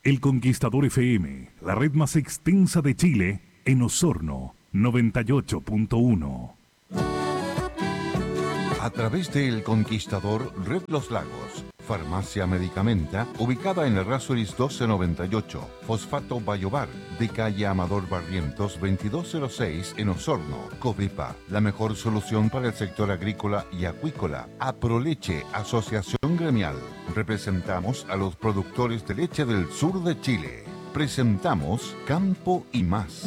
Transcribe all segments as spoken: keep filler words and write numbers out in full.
El Conquistador F M, la red más extensa de Chile, en Osorno, noventa y ocho punto uno. A través de El Conquistador, Red Los Lagos, Farmacia Medicamenta, ubicada en Errázuriz doce noventa y ocho, Fosfato Bayobar, de calle Amador Barrientos veintidós cero seis en Osorno, Covepa, la mejor solución para el sector agrícola y acuícola, Aproleche, Asociación Gremial. Representamos a los productores de leche del sur de Chile. Presentamos Campo y Más.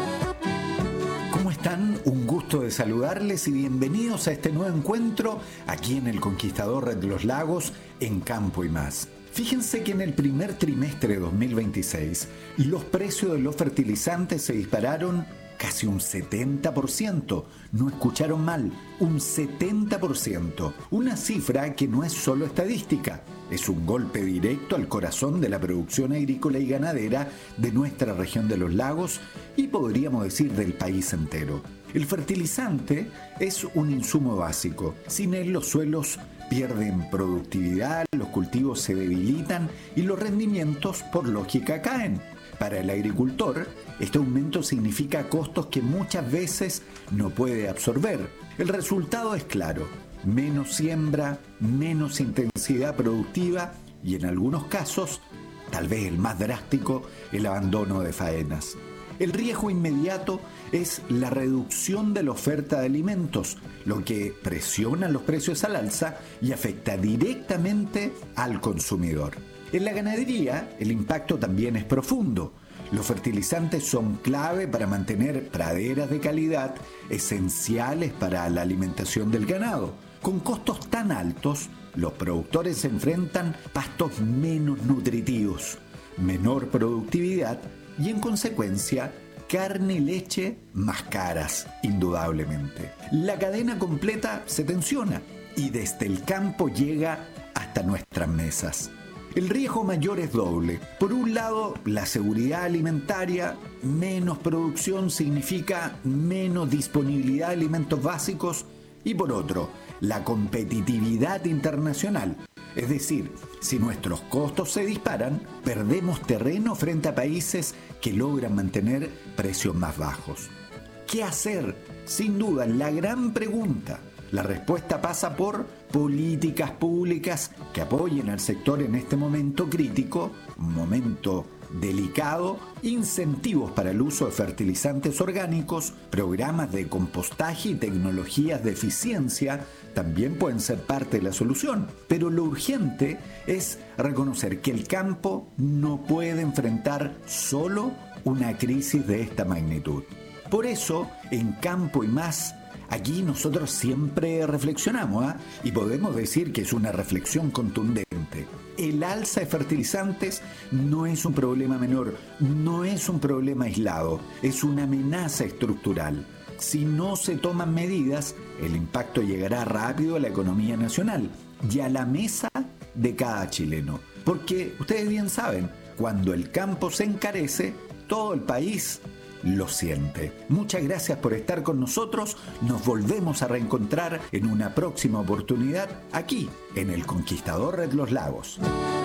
¿Cómo están? Un gusto de saludarles y bienvenidos a este nuevo encuentro aquí en El Conquistador Red Los Lagos, en Campo y Más. Fíjense que en el primer trimestre de dos mil veintiséis los precios de los fertilizantes se dispararon casi un setenta por ciento. No escucharon mal, un setenta por ciento. Una cifra que no es solo estadística, es un golpe directo al corazón de la producción agrícola y ganadera de nuestra región de los lagos y podríamos decir del país entero. El fertilizante es un insumo básico. Sin él los suelos pierden productividad, los cultivos se debilitan y los rendimientos por lógica caen. Para el agricultor, este aumento significa costos que muchas veces no puede absorber. El resultado es claro: menos siembra, menos intensidad productiva y en algunos casos, tal vez el más drástico, el abandono de faenas. El riesgo inmediato es la reducción de la oferta de alimentos, lo que presiona los precios al alza y afecta directamente al consumidor. En la ganadería, el impacto también es profundo. Los fertilizantes son clave para mantener praderas de calidad, esenciales para la alimentación del ganado. Con costos tan altos, los productores se enfrentan pastos menos nutritivos, menor productividad y, en consecuencia, carne y leche más caras, indudablemente. La cadena completa se tensiona y desde el campo llega hasta nuestras mesas. El riesgo mayor es doble. Por un lado, la seguridad alimentaria. Menos producción significa menos disponibilidad de alimentos básicos. Y por otro, la competitividad internacional. Es decir, si nuestros costos se disparan, perdemos terreno frente a países que logran mantener precios más bajos. ¿Qué hacer? Sin duda, la gran pregunta. La respuesta pasa por políticas públicas que apoyen al sector en este momento crítico, un momento delicado, incentivos para el uso de fertilizantes orgánicos, programas de compostaje y tecnologías de eficiencia también pueden ser parte de la solución. Pero lo urgente es reconocer que el campo no puede enfrentar solo una crisis de esta magnitud. Por eso, en Campo y Más, aquí nosotros siempre reflexionamos, ¿eh? Y podemos decir que es una reflexión contundente. El alza de fertilizantes no es un problema menor, no es un problema aislado, es una amenaza estructural. Si no se toman medidas, el impacto llegará rápido a la economía nacional y a la mesa de cada chileno. Porque ustedes bien saben, cuando el campo se encarece, todo el país lo siente. Muchas gracias por estar con nosotros. Nos volvemos a reencontrar en una próxima oportunidad aquí en El Conquistador Red Los Lagos.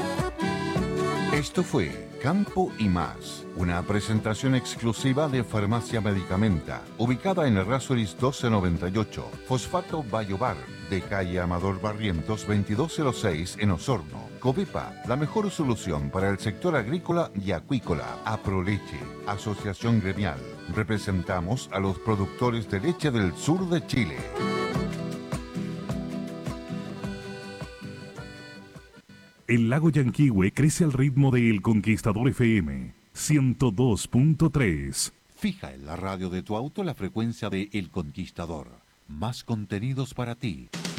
Esto fue Campo y Más, una presentación exclusiva de Farmacia Medicamenta, ubicada en Errázuriz doce noventa y ocho, Fosfato Bayobar, de calle Amador Barrientos veintidós cero seis en Osorno, Covepa, la mejor solución para el sector agrícola y acuícola, Aproleche, Asociación Gremial. Representamos a los productores de leche del sur de Chile. El lago Yanquihue crece al ritmo de El Conquistador F M, ciento dos punto tres. Fija en la radio de tu auto la frecuencia de El Conquistador. Más contenidos para ti.